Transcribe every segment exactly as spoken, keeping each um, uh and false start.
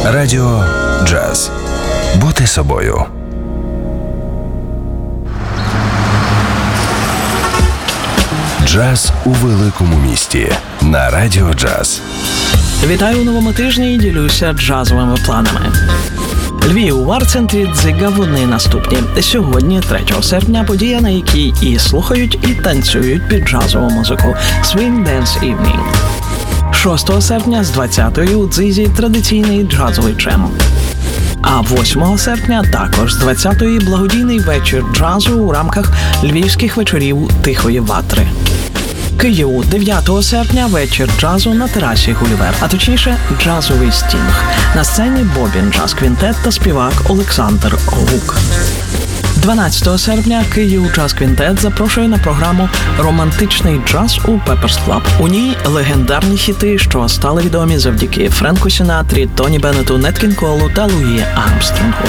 Радіо Джаз. Бути собою. Джаз у великому місті на Радіо Джаз. Вітаю у новому тижні і ділюся джазовими планами. Львів, в арт-центрі Дзига вони наступні. Сьогодні, третього серпня, подія, на якій і слухають, і танцюють під джазову музику Swing Dance Evening. шостого серпня з двадцятої у Дзизі традиційний джазовий джем. А восьмого серпня також з двадцятої благодійний вечір джазу у рамках львівських вечорів Тихої ватри. Київ, дев'ятого серпня вечір джазу на терасі Гулівер, а точніше джазовий стінг. На сцені Бобін джаз-квінтет та співак Олександр Гук. дванадцятого серпня Київ джаз-квінтет запрошує на програму «Романтичний джаз» у Пеперс Клаб. У ній легендарні хіти, що стали відомі завдяки Френку Сінатрі, Тоні Беннету, Нет Кінг Колу та Луї Армстронгу.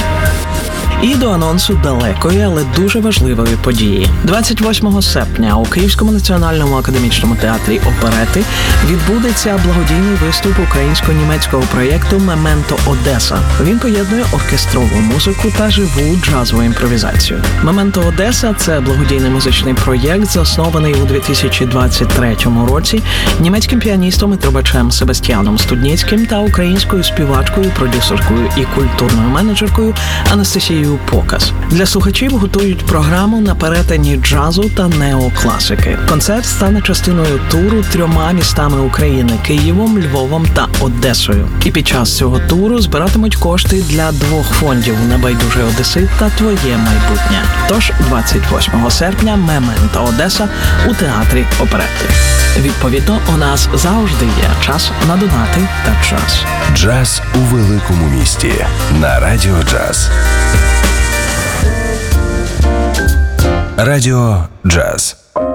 І до анонсу далекої, але дуже важливої події. двадцять восьмого серпня у Київському національному академічному театрі оперети відбудеться благодійний виступ українсько-німецького проєкту «Мементо Одеса». Він поєднує оркестрову музику та живу джазову імпровізацію. «Мементо Одеса» – це благодійний музичний проєкт, заснований у дві тисячі двадцять третьому році німецьким піаністом і трубачем Себастьяном Студніцьким та українською співачкою, продюсеркою і культурною менеджеркою Анастасією Показ. Для слухачів готують програму на перетині джазу та неокласики. Концерт стане частиною туру трьома містами України – Києвом, Львовом та Одесою. І під час цього туру збиратимуть кошти для двох фондів «Небайдужий одесит» та «Твоє майбутнє». Тож двадцять восьмого серпня «Мементо Одеса» у театрі оперети. Відповідно, у нас завжди є час на донати та джаз. Джаз у великому місті на Радіо Джаз. Радіо Джаз.